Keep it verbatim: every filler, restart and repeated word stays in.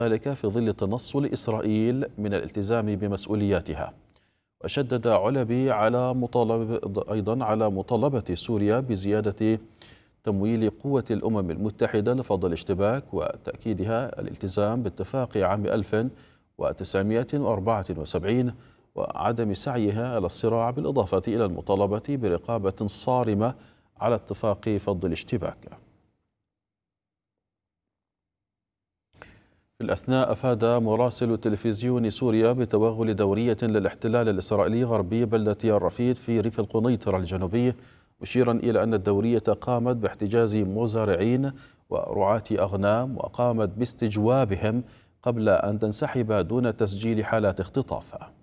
ذلك في ظل تنصل إسرائيل من الالتزام بمسؤولياتها. وشدد علبي على مطالبة أيضا على مطالبة سوريا بزيادة تمويل قوة الأمم المتحدة لفض الاشتباك، وتأكيدها الالتزام باتفاق عام ألف وتسعمائة وأربعة وسبعين وعدم سعيها إلى الصراع، بالإضافة إلى المطالبة برقابة صارمة على اتفاق فض الاشتباك. في الأثناء أفاد مراسل تلفزيون سوريا بتوغل دورية للاحتلال الإسرائيلي غربي بلدة الرفيد في ريف القنيطرة الجنوبي، مشيرا إلى أن الدورية قامت باحتجاز مزارعين ورعاة أغنام وقامت باستجوابهم قبل أن تنسحب دون تسجيل حالات اختطاف.